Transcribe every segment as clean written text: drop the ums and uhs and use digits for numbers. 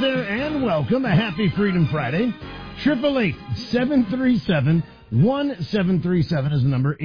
there, and welcome. A happy Freedom Friday. 888-737-1737 is the number.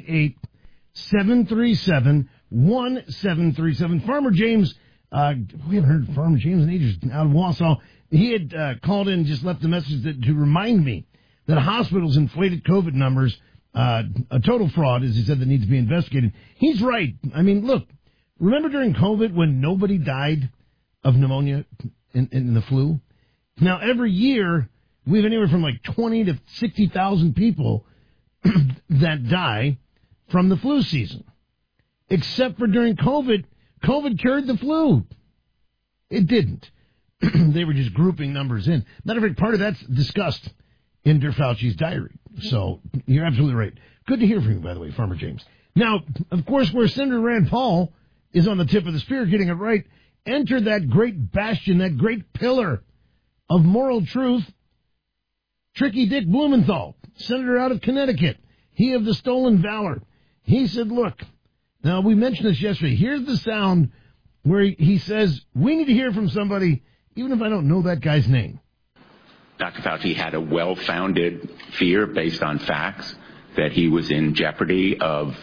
888-737-1737. Farmer James, we haven't heard from Farmer James in ages, out of Wausau. He had called in and just left a message to remind me that hospitals' inflated COVID numbers, a total fraud, as he said, that needs to be investigated. He's right. I mean, look, remember during COVID when nobody died of pneumonia in the flu? Now, every year, we have anywhere from like 20 to 60,000 people that die from the flu season. Except for during COVID, COVID cured the flu. It didn't. They were just grouping numbers in. Matter of fact, part of that's discussed in Der Fauci's diary. So you're absolutely right. Good to hear from you, by the way, Farmer James. Now, of course, where Senator Rand Paul is on the tip of the spear, getting it right, enter that great bastion, that great pillar of moral truth, Tricky Dick Blumenthal, senator out of Connecticut. He of the stolen valor. He said, look, now we mentioned this yesterday. Here's the sound where he says, we need to hear from somebody, even if I don't know that guy's name. Dr. Fauci had a well-founded fear based on facts that he was in jeopardy of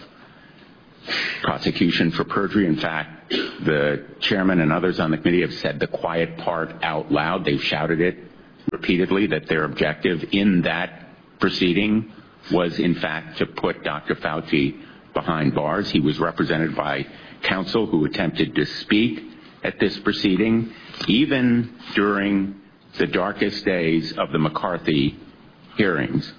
prosecution for perjury. In fact, the chairman and others on the committee have said the quiet part out loud. They've shouted it repeatedly that their objective in that proceeding was, in fact, to put Dr. Fauci behind bars. He was represented by counsel who attempted to speak at this proceeding, even during the darkest days of the McCarthy hearings.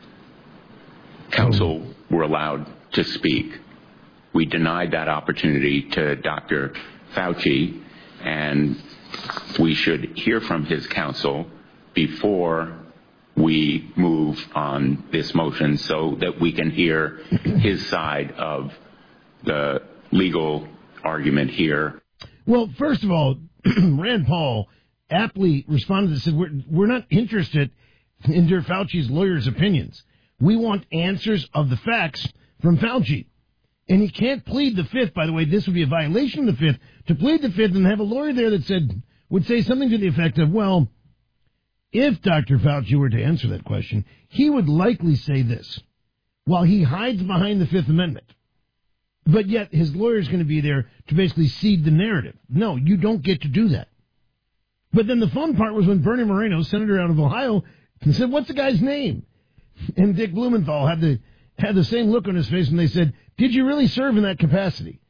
Counsel were allowed to speak. We denied that opportunity to Dr. Fauci, and we should hear from his counsel before we move on this motion so that we can hear his side of the legal argument here. Well, first of all, Rand Paul aptly responded and said, we're not interested in Der Fauci's lawyers' opinions. We want answers of the facts from Fauci. And he can't plead the Fifth. By the way, this would be a violation of the Fifth, to plead the Fifth and have a lawyer there that would say something to the effect of, well, if Dr. Fauci were to answer that question, he would likely say this, while he hides behind the Fifth Amendment. But yet his lawyer is going to be there to basically seed the narrative. No, you don't get to do that. But then the fun part was when Bernie Moreno, senator out of Ohio, said, what's the guy's name? And Dick Blumenthal had the same look on his face when they said, did you really serve in that capacity?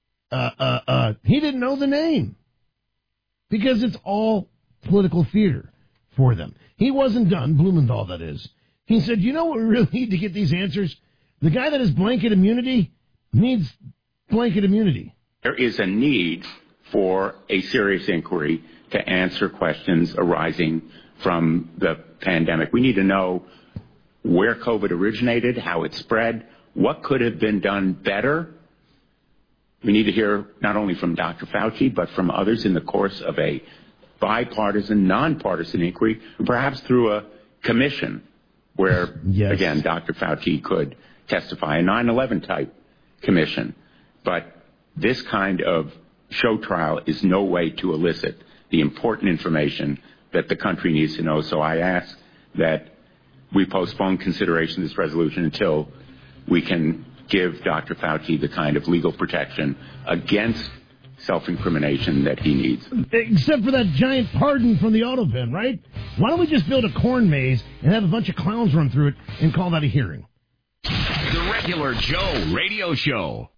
He didn't know the name. Because it's all political theater for them. He wasn't done, Blumenthal that is. He said, you know what we really need to get these answers? The guy that has blanket immunity needs blanket immunity. There is a need for a serious inquiry to answer questions arising from the pandemic. We need to know where COVID originated, how it spread, what could have been done better. We need to hear not only from Dr. Fauci, but from others in the course of a bipartisan, nonpartisan inquiry, perhaps through a commission where, again, Dr. Fauci could testify, a 9/11 type commission. But this kind of show trial is no way to elicit the important information that the country needs to know. So I ask that we postpone consideration of this resolution until we can give Dr. Fauci the kind of legal protection against self-incrimination that he needs. Except for that giant pardon from the auto pen, right? Why don't we just build a corn maze and have a bunch of clowns run through it and call that a hearing? The Regular Joe Radio Show.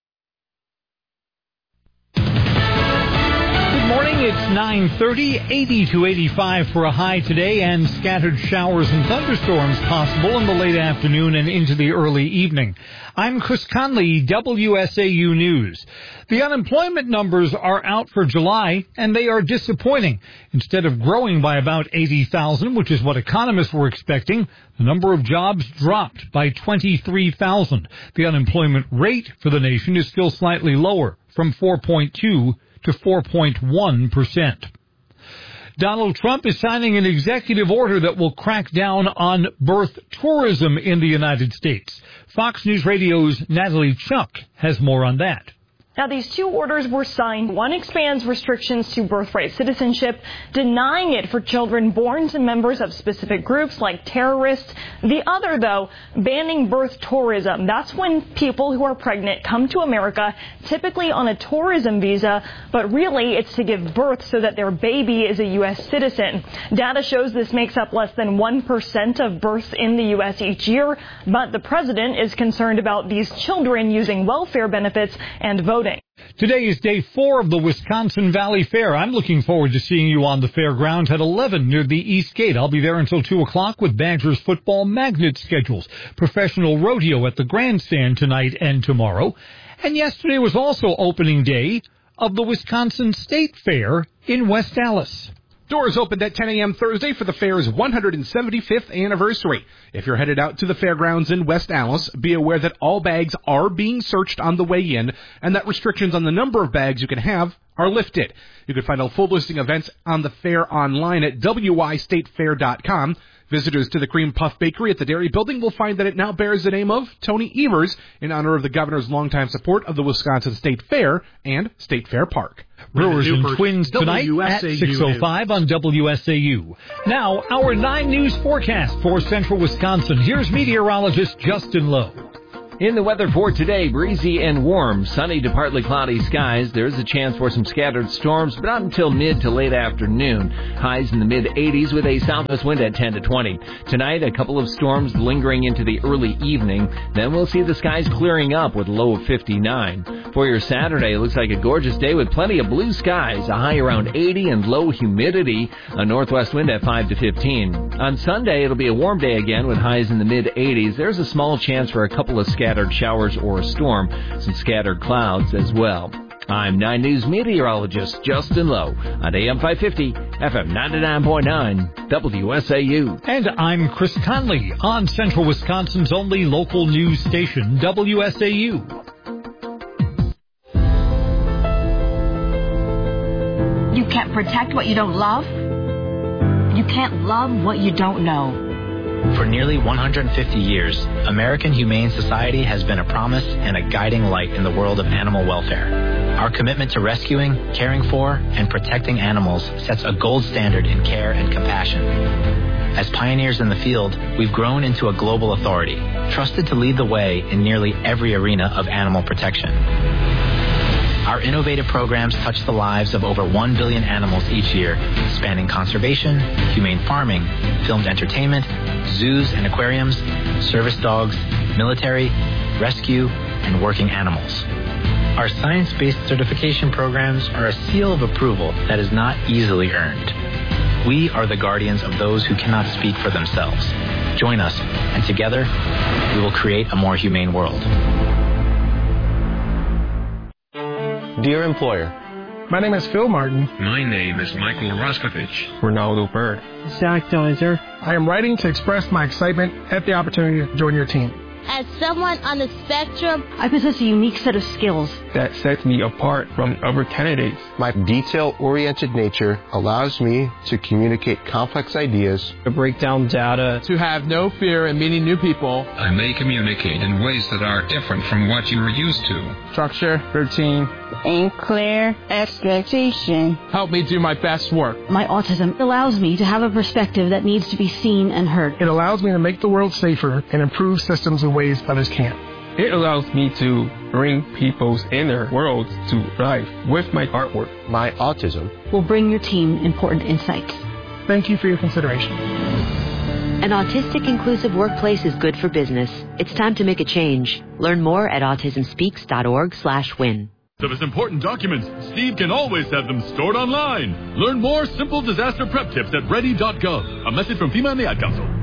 Good morning, it's 9:30, 80 to 85 for a high today, and scattered showers and thunderstorms possible in the late afternoon and into the early evening. I'm Chris Conley, WSAU News. The unemployment numbers are out for July, and they are disappointing. Instead of growing by about 80,000, which is what economists were expecting, the number of jobs dropped by 23,000. The unemployment rate for the nation is still slightly lower, from 4.2 to 4.1%. Donald Trump is signing an executive order that will crack down on birth tourism in the United States. Fox News Radio's Natalie Chuck has more on that. Now, these two orders were signed. One expands restrictions to birthright citizenship, denying it for children born to members of specific groups like terrorists. The other, though, banning birth tourism. That's when people who are pregnant come to America, typically on a tourism visa, but really it's to give birth so that their baby is a U.S. citizen. Data shows this makes up less than 1% of births in the U.S. each year, but the president is concerned about these children using welfare benefits and voting. Today is day 4 of the Wisconsin Valley Fair. I'm looking forward to seeing you on the fairgrounds at 11 near the East Gate. I'll be there until 2 o'clock with Badgers football magnet schedules, professional rodeo at the grandstand tonight and tomorrow. And yesterday was also opening day of the Wisconsin State Fair in West Allis. Doors opened at 10 a.m. Thursday for the fair's 175th anniversary. If you're headed out to the fairgrounds in West Allis, be aware that all bags are being searched on the way in and that restrictions on the number of bags you can have are lifted. You can find a full listing of events on the fair online at wistatefair.com. Visitors to the Cream Puff Bakery at the Dairy Building will find that it now bears the name of Tony Evers in honor of the governor's longtime support of the Wisconsin State Fair and State Fair Park. Brewers and Twins tonight at 6:05 on WSAU. Now, our 9 News forecast for central Wisconsin. Here's meteorologist Justin Lowe. In the weather for today, breezy and warm, sunny to partly cloudy skies. There is a chance for some scattered storms, but not until mid to late afternoon. Highs in the mid-80s with a southwest wind at 10 to 20. Tonight, a couple of storms lingering into the early evening. Then we'll see the skies clearing up with a low of 59. For your Saturday, it looks like a gorgeous day with plenty of blue skies, a high around 80 and low humidity, a northwest wind at 5 to 15. On Sunday, it'll be a warm day again with highs in the mid-80s. There's a small chance for a couple of scattered showers or a storm, some scattered clouds as well. I'm 9 News meteorologist Justin Lowe on AM 550, FM 99.9, WSAU. And I'm Chris Conley on Central Wisconsin's only local news station, WSAU. You can't protect what you don't love. You can't love what you don't know. For nearly 150 years, American Humane Society has been a promise and a guiding light in the world of animal welfare. Our commitment to rescuing, caring for, and protecting animals sets a gold standard in care and compassion. As pioneers in the field, we've grown into a global authority, trusted to lead the way in nearly every arena of animal protection. Our innovative programs touch the lives of over 1 billion animals each year, spanning conservation, humane farming, filmed entertainment, zoos and aquariums, service dogs, military, rescue, and working animals. Our science-based certification programs are a seal of approval that is not easily earned. We are the guardians of those who cannot speak for themselves. Join us, and together, we will create a more humane world. Dear employer, my name is Phil Martin. My name is Michael Roskovich. Ronaldo Bird. Zach Deiser. I am writing to express my excitement at the opportunity to join your team. As someone on the spectrum, I possess a unique set of skills that sets me apart from other candidates. My detail-oriented nature allows me to communicate complex ideas, to break down data, to have no fear in meeting new people. I may communicate in ways that are different from what you are used to. Structure, routine, and clear expectation help me do my best work. My autism allows me to have a perspective that needs to be seen and heard. It allows me to make the world safer and improve systems in ways others can't. It allows me to bring people's inner worlds to life with my artwork. My autism will bring your team important insights. Thank you for your consideration. An autistic inclusive workplace is good for business. It's time to make a change. Learn more at autismspeaks.org/win. Of his important documents, Steve can always have them stored online. Learn more simple disaster prep tips at ready.gov. A message from FEMA and the Ad Council.